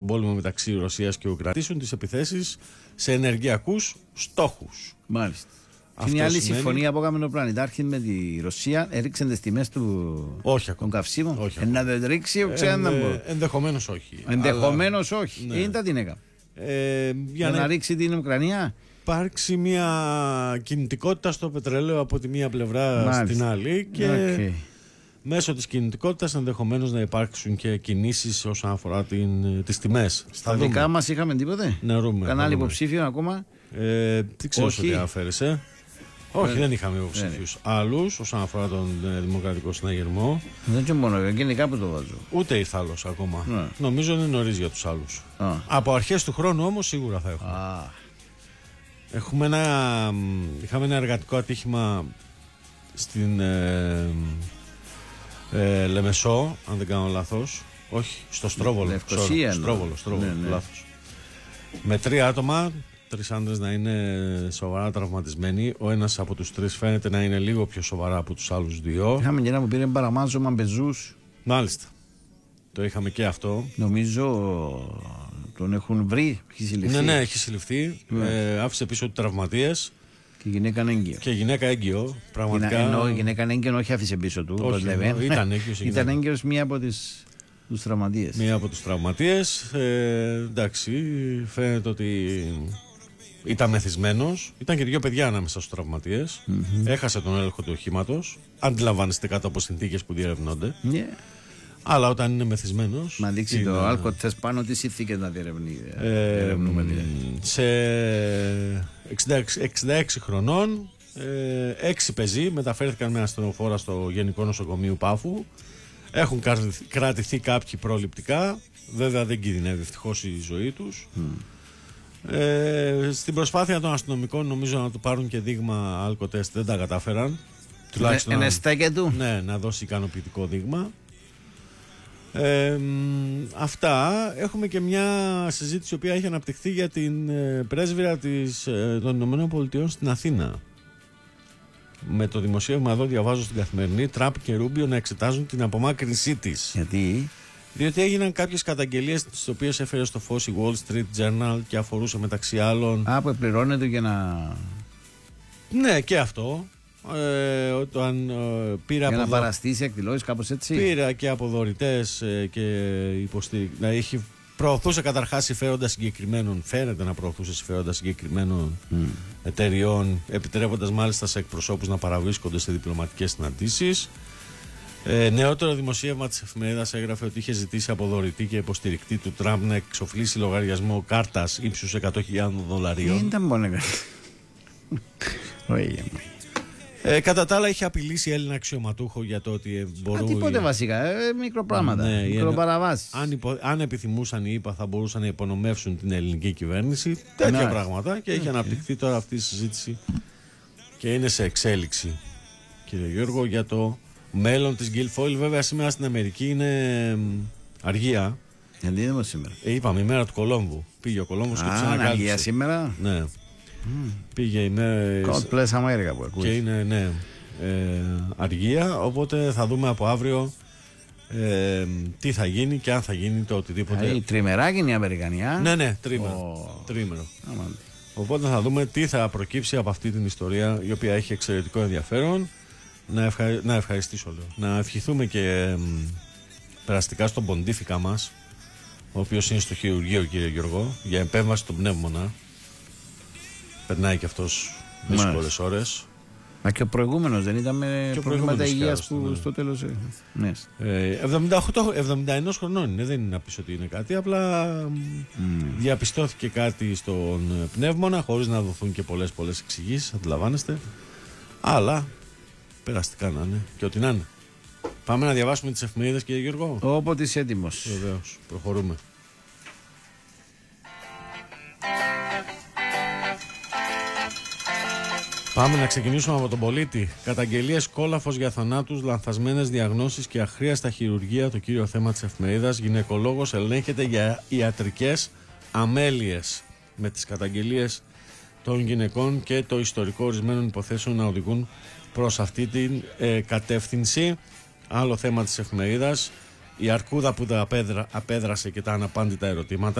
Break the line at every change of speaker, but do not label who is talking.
πόλεμο μεταξύ Ρωσίας και Ουκρανίας τις επιθέσεις σε ενεργειακούς στόχους.
Μάλιστα. Είναι η άλλη συμφωνία που έκαμε το πλανητάρχη με τη Ρωσία, έριξαν τις τιμές των καυσίμων. Να δεν ρίξει,
ενδεχομένως όχι.
Ενδεχομένως όχι.
Ναι.
Είναι τα την έκαμε. Για να ρίξει την Ουκρανία.
Υπάρξει μια κινητικότητα στο πετρέλαιο από τη μία πλευρά στην άλλη και μέσω της κινητικότητας ενδεχομένως να υπάρξουν και κινήσεις όσον αφορά τις τιμές.
Στα δικά μας είχαμε τίποτε? Κανάλι υποψήφιο ακόμα?
Τι ξέρεις ότι αναφέρεσαι? Όχι, δεν είχαμε υποψήφιους άλλους όσον αφορά τον Δημοκρατικό Συναγερμό.
Δεν και μόνο, γενικά που το βάζω.
Ούτε ήρθε άλλος ακόμα. Νομίζω είναι νωρίς για τους άλλους. Από αρχές του χρόνου όμως σίγουρα θα έχουμε. Είχαμε ένα εργατικό ατύχημα στην Λεμεσό, αν δεν κάνω λάθος. Όχι, στο Στρόβολο. Στρόβολο, λάθος. Με 3 άτομα, 3 άντρες να είναι σοβαρά τραυματισμένοι. Ο ένας από τους 3 φαίνεται να είναι λίγο πιο σοβαρά από τους άλλους 2.
Είχαμε και ένα που πήρε παραμάζωμα πεζούς.
Μάλιστα. Το είχαμε και αυτό.
Νομίζω τον έχουν βρει, έχει συλληφθεί.
Ναι, έχει συλληφθεί. Άφησε πίσω του τραυματίες.
Και γυναίκα έγκυο.
Και γυναίκα έγκυο. Πραγματικά.
Ενώ η γυναίκα έγκυο όχι άφησε πίσω του.
Όχι,
ήταν έγκυος μία από τους τραυματίες.
Μία από τους τραυματίες. Εντάξει, φαίνεται ότι ήταν μεθυσμένος. Ήταν και 2 παιδιά ανάμεσα στους τραυματίες. Έχασε τον έλεγχο του οχήματος. Αντιλαμβάνεστε κάτω από συνθήκες που διερευνώνται. Αλλά όταν είναι μεθυσμένος.
Μα δείξει το αλκοτές πάνω τι συνθήκες να διερευνούμε.
Σε 66 χρονών, 6 πεζοί μεταφέρθηκαν με ασθενοφόρα στο Γενικό Νοσοκομείο Πάφου. Έχουν κρατηθεί κάποιοι προληπτικά. Βέβαια δεν κινδυνεύει ευτυχώς η ζωή τους. Στην προσπάθεια των αστυνομικών νομίζω να του πάρουν και δείγμα αλκοτέστ δεν τα κατάφεραν. Τουλάχιστον να δώσει ικανοποιητικό δείγμα. Αυτά. Έχουμε και μια συζήτηση η οποία έχει αναπτυχθεί για την πρέσβυρα των Ηνωμένων Πολιτειών στην Αθήνα. Με το δημοσίευμα εδώ διαβάζω στην Καθημερινή, Τραμπ και Ρούμπιο να εξετάζουν την απομάκρυνσή της. Διότι έγιναν κάποιες καταγγελίες τις οποίες έφερε στο φως η Wall Street Journal και αφορούσε μεταξύ άλλων.
Που πληρώνεται για να.
Ναι, και αυτό.
Για να παραστήσει εκδηλώσεις, κάπως έτσι.
Πήρα και από δωρητές και προωθούσε καταρχάς συμφέροντα συγκεκριμένων. Φαίνεται να προωθούσε συμφέροντα συγκεκριμένων εταιριών, επιτρέποντας μάλιστα σε εκπροσώπους να παραβρίσκονται σε διπλωματικές συναντήσεις. Νεότερο δημοσίευμα της εφημερίδας έγραφε ότι είχε ζητήσει από δωρητή και υποστηρικτή του Τραμπ να εξοφλήσει λογαριασμό κάρτας ύψους $100,000.
Δεν ήταν μόνο.
Κατά τα άλλα, είχε απειλήσει Έλληνα αξιωματούχο για το ότι μπορούν.
Τίποτε βασικά, μικροπράγματα. Μικροπαραβάσεις.
Αν επιθυμούσαν οι ΗΠΑ, θα μπορούσαν να υπονομεύσουν την ελληνική κυβέρνηση. Τέτοια πράγματα. Και έχει αναπτυχθεί τώρα αυτή η συζήτηση και είναι σε εξέλιξη, κύριε Γιώργο, για το μέλλον της Guilfoyle. Βέβαια, σήμερα στην Αμερική είναι αργία.
Γιατί είναι σήμερα?
Είπαμε, η μέρα του Κολόμβου. Πήγε ο Κολόμβος και τους ανακάλυψε.
Αργία σήμερα.
Ναι. Πήγε η μέρα.
God bless America που ακούει.
Και είναι αργία. Οπότε θα δούμε από αύριο τι θα γίνει και αν θα γίνει το οτιδήποτε.
Τριμεράκι είναι η Αμερικανία.
Ναι, τρίμερο. Οπότε θα δούμε τι θα προκύψει από αυτή την ιστορία, η οποία έχει εξαιρετικό ενδιαφέρον. Να ευχαριστήσω, λέω. Να ευχηθούμε και περαστικά στον ποντίφικα μας, ο οποίος είναι στο χειρουργείο, κύριε Γιώργο, για επέμβαση στον πνεύμονα. Περνάει και αυτός δύσκολες ώρες.
Μα και ο προηγούμενος δεν ήταν με προβλήματα υγείας που στο τέλος.
71 χρονών είναι, δεν είναι να πεις ότι είναι κάτι. Απλά διαπιστώθηκε κάτι στον πνεύμονα, χωρίς να δοθούν και πολλές εξηγήσεις, αντιλαμβάνεστε. Αλλά περαστικά να είναι και ό,τι να είναι. Πάμε να διαβάσουμε τις εφημερίδες, κύριε Γιώργο.
Όποτε είσαι έτοιμος.
Βεβαίως, προχωρούμε. Πάμε να ξεκινήσουμε από τον Πολίτη. Καταγγελίες κόλαφος για θανάτους, λανθασμένες διαγνώσεις και αχρίαστα χειρουργία, το κύριο θέμα της εφημερίδας. Γυναικολόγος ελέγχεται για ιατρικές αμέλειες. Με τις καταγγελίες των γυναικών και το ιστορικό ορισμένων υποθέσεων να οδηγούν προς αυτή την κατεύθυνση. Άλλο θέμα της εφημερίδας. Η αρκούδα που τα απέδρασε και τα αναπάντητα ερωτήματα.